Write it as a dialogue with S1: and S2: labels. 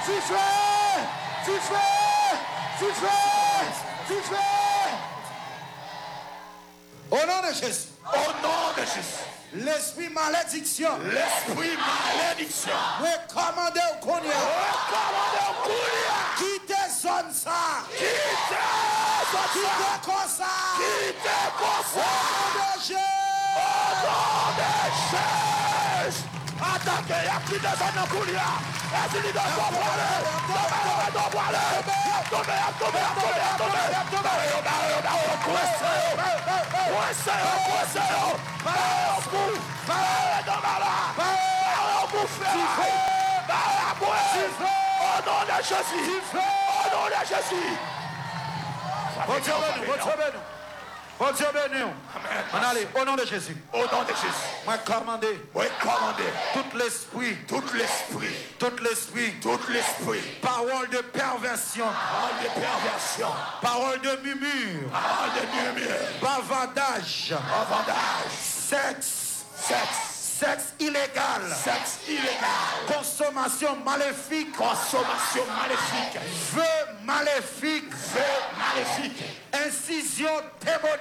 S1: Au nom de Jésus.
S2: Au nom de Jésus.
S1: L'esprit malédiction.
S2: L'esprit malédiction.
S1: Me commandez au Konya. Quittez zone ça. Quittez comme ça. Au nom de Jésus.
S2: Au nom de Jésus. Attaquez, quittez zone Koulia. Est-ce au nom de Jésus. Au nom de Jésus.
S1: Bon Dieu béni. On allez, au nom de Jésus.
S2: Au nom de Jésus.
S1: Moi commander. Tout l'esprit. Parole de perversion. Parole de murmure. Bavardage. Sexe illégal. Consommation maléfique. Vœux maléfiques. Incision démoniaque.